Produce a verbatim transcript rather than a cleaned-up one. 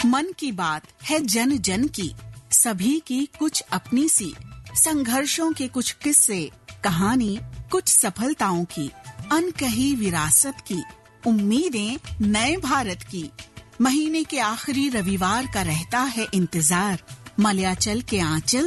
मन की बात है जन जन की, सभी की कुछ अपनी सी, संघर्षों के कुछ किस्से, कहानी कुछ सफलताओं की, अनकही विरासत की, उम्मीदें नए भारत की। महीने के आखिरी रविवार का रहता है इंतजार, मलयाचल के आंचल